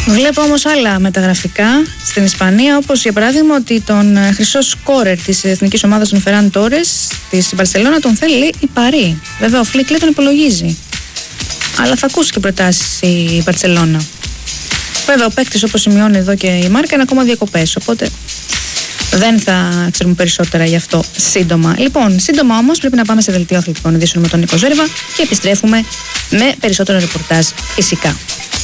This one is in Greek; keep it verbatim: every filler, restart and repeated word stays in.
Βλέπω όμως άλλα μεταγραφικά στην Ισπανία, όπως για παράδειγμα ότι τον χρυσό σκόρερ της εθνικής ομάδας των Φεράν Τόρες της Μπαρσελόνα τον θέλει η Παρί. Βέβαια ο Φλικ λέει τον υπολογίζει, αλλά θα ακούσει και προτάσεις η Μπαρσελόνα. Βέβαια ο παίκτης, όπως σημειώνει εδώ και η Μάρκα, είναι ακόμα διακοπές, οπότε δεν θα ξέρουμε περισσότερα γι' αυτό σύντομα. Λοιπόν, σύντομα όμως πρέπει να πάμε σε δελτίο αθλητικών ειδήσεων με τον Νίκο Ζέρβα και επιστρέφουμε με περισσότερο ρεπορτάζ φυσικά.